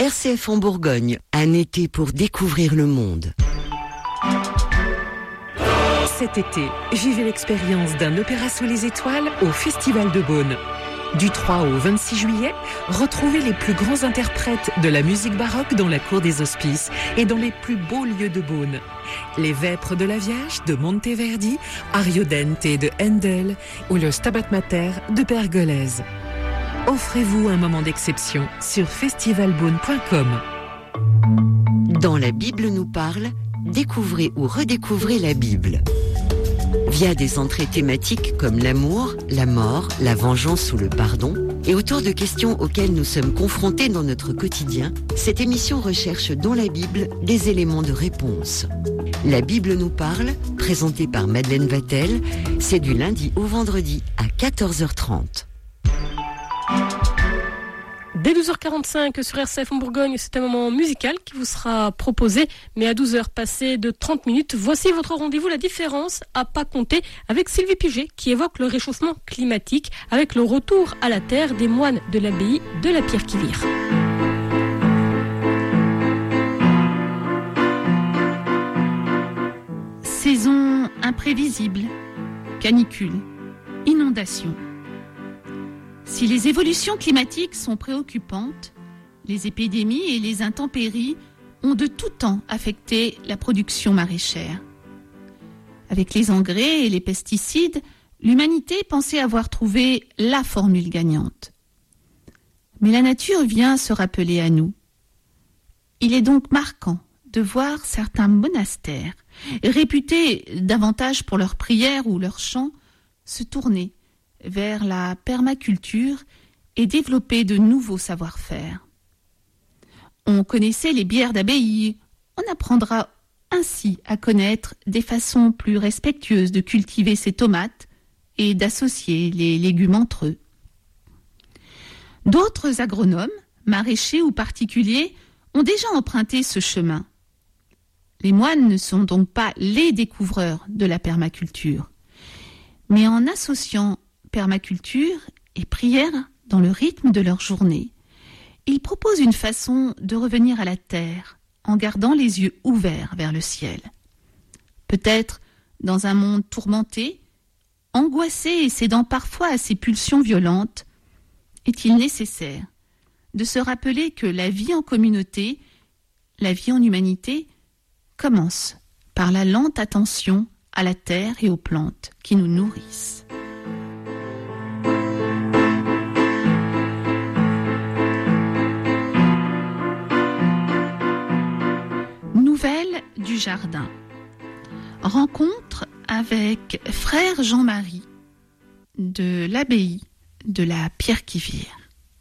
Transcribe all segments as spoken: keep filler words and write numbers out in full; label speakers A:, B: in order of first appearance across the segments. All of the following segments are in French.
A: R C F en Bourgogne, un été pour découvrir le monde.
B: Cet été, vivez l'expérience d'un opéra sous les étoiles au Festival de Beaune. Du trois au vingt-six juillet, retrouvez les plus grands interprètes de la musique baroque dans la cour des Hospices et dans les plus beaux lieux de Beaune. Les Vêpres de la Vierge de Monteverdi, Ariodante de Handel ou le Stabat Mater de Pergolèse. Offrez-vous un moment d'exception sur festival beaune point com.
A: Dans La Bible nous parle, découvrez ou redécouvrez la Bible. Via des entrées thématiques comme l'amour, la mort, la vengeance ou le pardon, et autour de questions auxquelles nous sommes confrontés dans notre quotidien, cette émission recherche dans la Bible des éléments de réponse. La Bible nous parle, présentée par Madeleine Vatel, c'est du lundi au vendredi à quatorze heures trente.
C: Dès douze heures quarante-cinq sur R C F en Bourgogne, c'est un moment musical qui vous sera proposé, mais à douze heures passées de trente minutes, voici votre rendez-vous La Différence à pas compter avec Sylvie Puget qui évoque le réchauffement climatique avec le retour à la terre des moines de l'abbaye de la Pierre-qui-Vire.
D: Saison imprévisible, canicule, inondation. Si les évolutions climatiques sont préoccupantes, les épidémies et les intempéries ont de tout temps affecté la production maraîchère. Avec les engrais et les pesticides, l'humanité pensait avoir trouvé la formule gagnante. Mais la nature vient se rappeler à nous. Il est donc marquant de voir certains monastères, réputés davantage pour leurs prières ou leurs chants, se tourner vers la permaculture et développer de nouveaux savoir-faire. On connaissait les bières d'abbaye, on apprendra ainsi à connaître des façons plus respectueuses de cultiver ses tomates et d'associer les légumes entre eux. D'autres agronomes, maraîchers ou particuliers, ont déjà emprunté ce chemin. Les moines ne sont donc pas les découvreurs de la permaculture, mais en associant permaculture et prière dans le rythme de leur journée, ils proposent une façon de revenir à la terre en gardant les yeux ouverts vers le ciel. Peut-être dans un monde tourmenté, angoissé et cédant parfois à ses pulsions violentes, est-il nécessaire de se rappeler que la vie en communauté, la vie en humanité, commence par la lente attention à la terre et aux plantes qui nous nourrissent. Nouvelle du jardin. Rencontre avec frère Jean-Marie de l'abbaye de la Pierre-qui-Vire.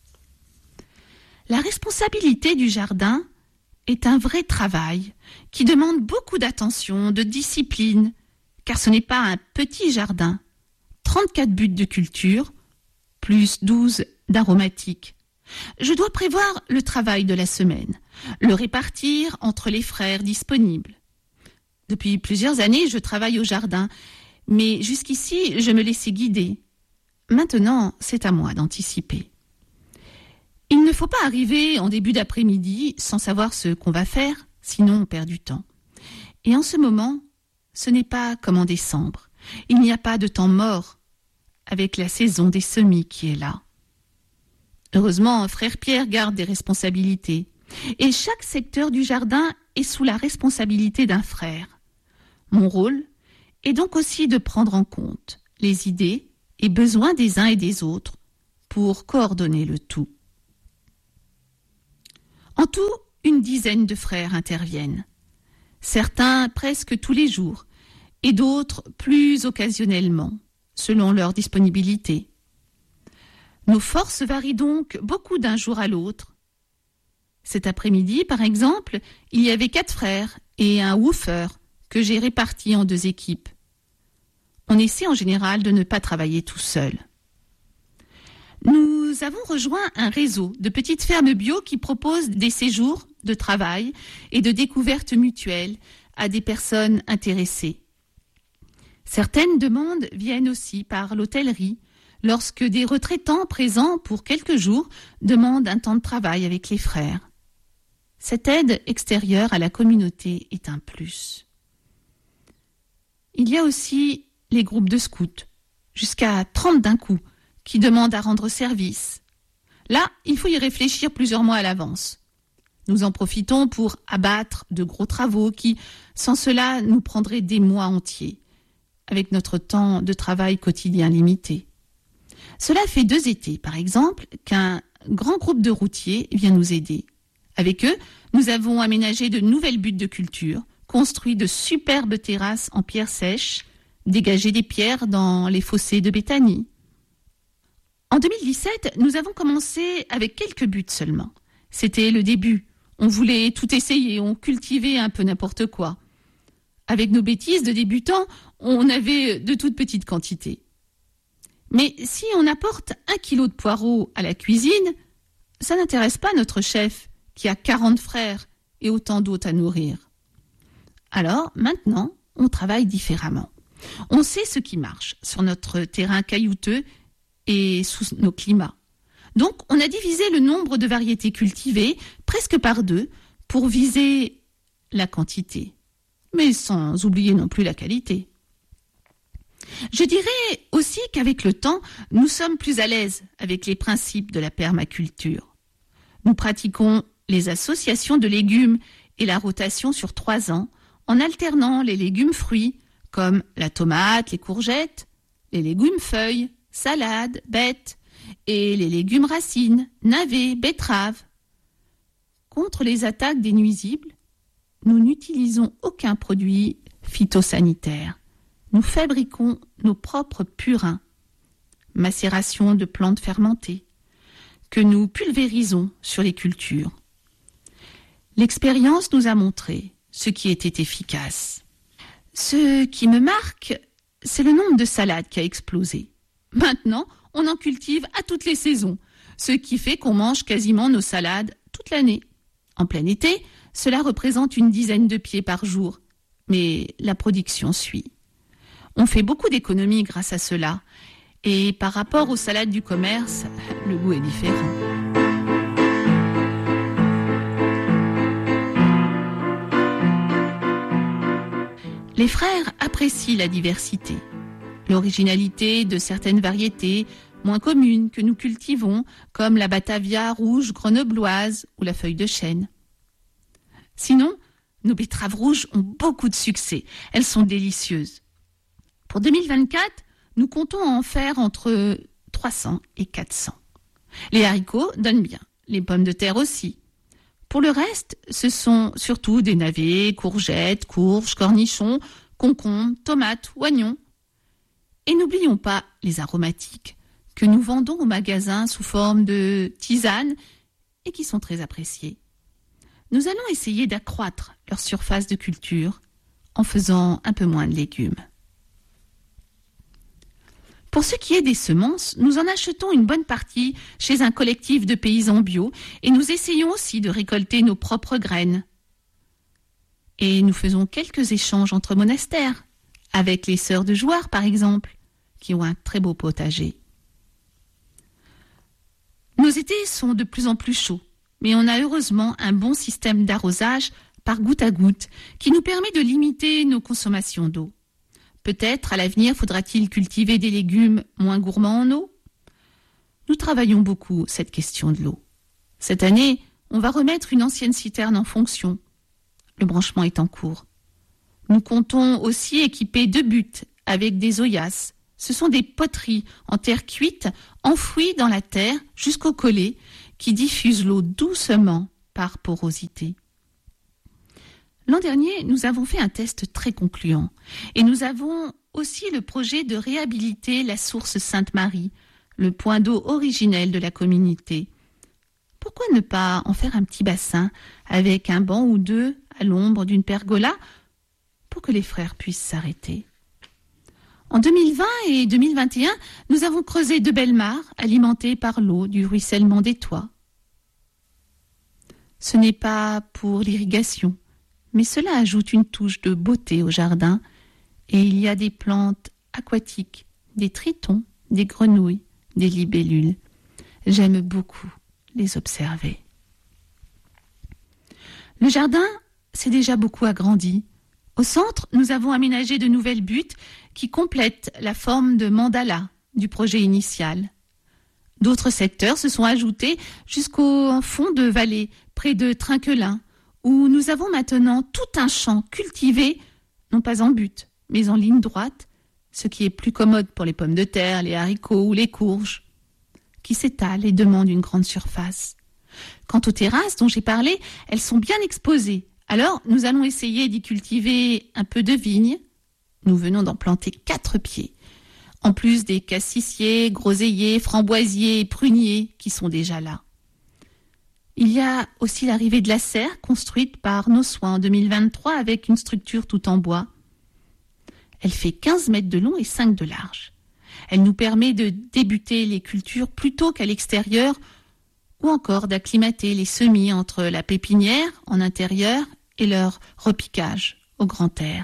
D: La responsabilité du jardin est un vrai travail qui demande beaucoup d'attention, de discipline, car ce n'est pas un petit jardin. trente-quatre buts de culture, plus douze d'aromatiques. Je dois prévoir le travail de la semaine, le répartir entre les frères disponibles. Depuis plusieurs années, je travaille au jardin, mais jusqu'ici, je me laissais guider. Maintenant, c'est à moi d'anticiper. Il ne faut pas arriver en début d'après-midi sans savoir ce qu'on va faire, sinon on perd du temps. Et en ce moment, ce n'est pas comme en décembre. Il n'y a pas de temps mort avec la saison des semis qui est là. Heureusement, frère Pierre garde des responsabilités. Et chaque secteur du jardin est sous la responsabilité d'un frère. Mon rôle est donc aussi de prendre en compte les idées et besoins des uns et des autres pour coordonner le tout. En tout, une dizaine de frères interviennent. Certains presque tous les jours et d'autres plus occasionnellement, selon leur disponibilité. Nos forces varient donc beaucoup d'un jour à l'autre. Cet après-midi, par exemple, il y avait quatre frères et un woofer que j'ai répartis en deux équipes. On essaie en général de ne pas travailler tout seul. Nous avons rejoint un réseau de petites fermes bio qui proposent des séjours de travail et de découvertes mutuelles à des personnes intéressées. Certaines demandes viennent aussi par l'hôtellerie, lorsque des retraitants présents pour quelques jours demandent un temps de travail avec les frères. Cette aide extérieure à la communauté est un plus. Il y a aussi les groupes de scouts, jusqu'à trente d'un coup, qui demandent à rendre service. Là, il faut y réfléchir plusieurs mois à l'avance. Nous en profitons pour abattre de gros travaux qui, sans cela, nous prendraient des mois entiers, avec notre temps de travail quotidien limité. Cela fait deux étés, par exemple, qu'un grand groupe de routiers vient nous aider. Avec eux, nous avons aménagé de nouvelles buttes de culture, construit de superbes terrasses en pierre sèche, dégagé des pierres dans les fossés de Béthanie. En deux mille dix-sept, nous avons commencé avec quelques buts seulement. C'était le début. On voulait tout essayer, on cultivait un peu n'importe quoi. Avec nos bêtises de débutants, on avait de toutes petites quantités. Mais si on apporte un kilo de poireaux à la cuisine, ça n'intéresse pas notre chef, qui a quarante frères et autant d'hôtes à nourrir. Alors, maintenant, on travaille différemment. On sait ce qui marche sur notre terrain caillouteux et sous nos climats. Donc, on a divisé le nombre de variétés cultivées presque par deux pour viser la quantité, mais sans oublier non plus la qualité. Je dirais aussi qu'avec le temps, nous sommes plus à l'aise avec les principes de la permaculture. Nous pratiquons les associations de légumes et la rotation sur trois ans en alternant les légumes fruits comme la tomate, les courgettes, les légumes feuilles, salades, bêtes et les légumes racines, navets, betteraves. Contre les attaques des nuisibles, nous n'utilisons aucun produit phytosanitaire. Nous fabriquons nos propres purins, macération de plantes fermentées, que nous pulvérisons sur les cultures. L'expérience nous a montré ce qui était efficace. Ce qui me marque, c'est le nombre de salades qui a explosé. Maintenant, on en cultive à toutes les saisons, ce qui fait qu'on mange quasiment nos salades toute l'année. En plein été, cela représente une dizaine de pieds par jour, mais la production suit. On fait beaucoup d'économies grâce à cela, et par rapport aux salades du commerce, le goût est différent. Les frères apprécient la diversité, l'originalité de certaines variétés moins communes que nous cultivons, comme la batavia rouge grenobloise ou la feuille de chêne. Sinon, nos betteraves rouges ont beaucoup de succès. Elles sont délicieuses. Pour deux mille vingt-quatre, nous comptons en faire entre trois cents et quatre cents. Les haricots donnent bien, les pommes de terre aussi. Pour le reste, ce sont surtout des navets, courgettes, courges, cornichons, concombres, tomates, oignons. Et n'oublions pas les aromatiques que nous vendons au magasin sous forme de tisanes et qui sont très appréciés. Nous allons essayer d'accroître leur surface de culture en faisant un peu moins de légumes. Pour ce qui est des semences, nous en achetons une bonne partie chez un collectif de paysans bio et nous essayons aussi de récolter nos propres graines. Et nous faisons quelques échanges entre monastères, avec les sœurs de Jouarre par exemple, qui ont un très beau potager. Nos étés sont de plus en plus chauds, mais on a heureusement un bon système d'arrosage par goutte à goutte qui nous permet de limiter nos consommations d'eau. Peut-être à l'avenir faudra-t-il cultiver des légumes moins gourmands en eau ? Nous travaillons beaucoup cette question de l'eau. Cette année, on va remettre une ancienne citerne en fonction. Le branchement est en cours. Nous comptons aussi équiper deux buttes avec des oyas. Ce sont des poteries en terre cuite enfouies dans la terre jusqu'au collet qui diffusent l'eau doucement par porosité. L'an dernier, nous avons fait un test très concluant et nous avons aussi le projet de réhabiliter la source Sainte-Marie, le point d'eau originel de la communauté. Pourquoi ne pas en faire un petit bassin avec un banc ou deux à l'ombre d'une pergola pour que les frères puissent s'arrêter ? En deux mille vingt et deux mille vingt et un, nous avons creusé de belles mares alimentées par l'eau du ruissellement des toits. Ce n'est pas pour l'irrigation, mais cela ajoute une touche de beauté au jardin et il y a des plantes aquatiques, des tritons, des grenouilles, des libellules. J'aime beaucoup les observer. Le jardin s'est déjà beaucoup agrandi. Au centre, nous avons aménagé de nouvelles buttes qui complètent la forme de mandala du projet initial. D'autres secteurs se sont ajoutés jusqu'au fond de vallée, près de Trinquelin, où nous avons maintenant tout un champ cultivé, non pas en butte, mais en ligne droite, ce qui est plus commode pour les pommes de terre, les haricots ou les courges, qui s'étalent et demandent une grande surface. Quant aux terrasses dont j'ai parlé, elles sont bien exposées. Alors, nous allons essayer d'y cultiver un peu de vigne. Nous venons d'en planter quatre pieds, en plus des cassissiers, groseilliers, framboisiers et pruniers qui sont déjà là. Il y a aussi l'arrivée de la serre, construite par nos soins en deux mille vingt-trois avec une structure tout en bois. Elle fait quinze mètres de long et cinq de large. Elle nous permet de débuter les cultures plus tôt qu'à l'extérieur ou encore d'acclimater les semis entre la pépinière en intérieur et leur repiquage au grand air.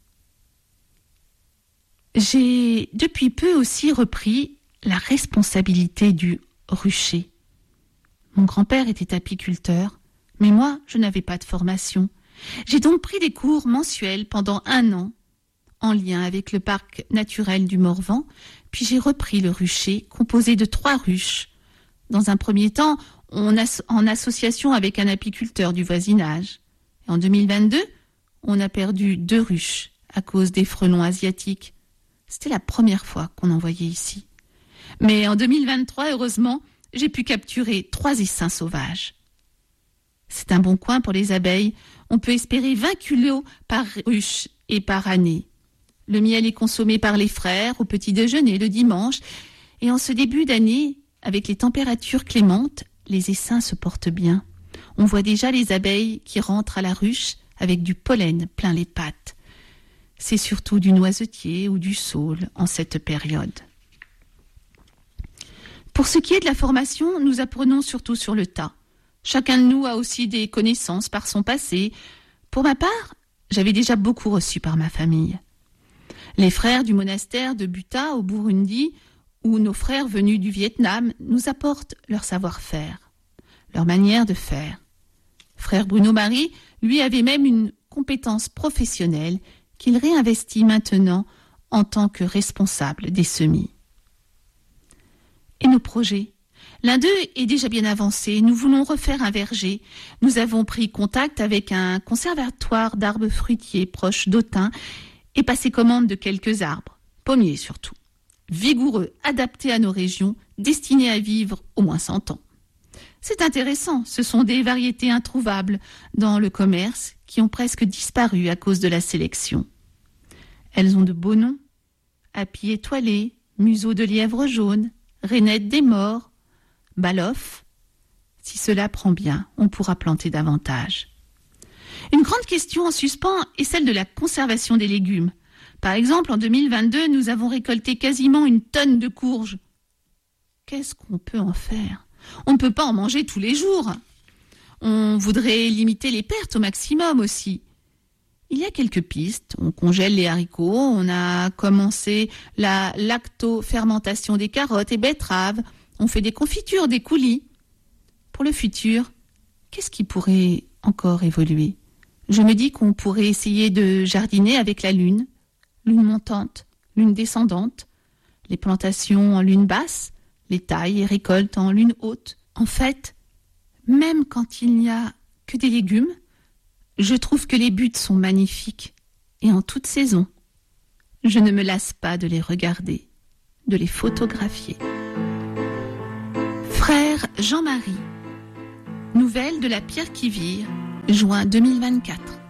D: J'ai depuis peu aussi repris la responsabilité du rucher. Mon grand-père était apiculteur, mais moi, je n'avais pas de formation. J'ai donc pris des cours mensuels pendant un an, en lien avec le parc naturel du Morvan, puis j'ai repris le rucher, composé de trois ruches. Dans un premier temps, on as, en association avec un apiculteur du voisinage. Et en deux mille vingt-deux, on a perdu deux ruches à cause des frelons asiatiques. C'était la première fois qu'on en voyait ici. Mais en deux mille vingt-trois, heureusement, j'ai pu capturer trois essaims sauvages. C'est un bon coin pour les abeilles. On peut espérer vingt kilos par ruche et par année. Le miel est consommé par les frères au petit déjeuner le dimanche. Et en ce début d'année, avec les températures clémentes, les essaims se portent bien. On voit déjà les abeilles qui rentrent à la ruche avec du pollen plein les pattes. C'est surtout du noisetier ou du saule en cette période. Pour ce qui est de la formation, nous apprenons surtout sur le tas. Chacun de nous a aussi des connaissances par son passé. Pour ma part, j'avais déjà beaucoup reçu par ma famille. Les frères du monastère de Buta au Burundi, ou nos frères venus du Vietnam, nous apportent leur savoir-faire, leur manière de faire. Frère Bruno Marie, lui, avait même une compétence professionnelle qu'il réinvestit maintenant en tant que responsable des semis. Et nos projets? L'un d'eux est déjà bien avancé. Nous voulons refaire un verger. Nous avons pris contact avec un conservatoire d'arbres fruitiers proche d'Autun et passé commande de quelques arbres, pommiers surtout, vigoureux, adaptés à nos régions, destinés à vivre au moins cent ans. C'est intéressant, ce sont des variétés introuvables dans le commerce qui ont presque disparu à cause de la sélection. Elles ont de beaux noms: Api étoilé, museau de lièvre jaune, rainette des morts, balof. Si cela prend bien, on pourra planter davantage. Une grande question en suspens est celle de la conservation des légumes. Par exemple, en deux mille vingt-deux, nous avons récolté quasiment une tonne de courges. Qu'est-ce qu'on peut en faire? On ne peut pas en manger tous les jours. On voudrait limiter les pertes au maximum aussi. Il y a quelques pistes. On congèle les haricots, on a commencé la lactofermentation des carottes et betteraves, on fait des confitures, des coulis. Pour le futur, qu'est-ce qui pourrait encore évoluer? Je me dis qu'on pourrait essayer de jardiner avec la lune, lune montante, lune descendante, les plantations en lune basse, les tailles et récoltes en lune haute. En fait, même quand il n'y a que des légumes, je trouve que les buttes sont magnifiques et en toute saison. Je ne me lasse pas de les regarder, de les photographier. Frère Jean-Marie, nouvelle de la Pierre qui vire, juin deux mille vingt-quatre.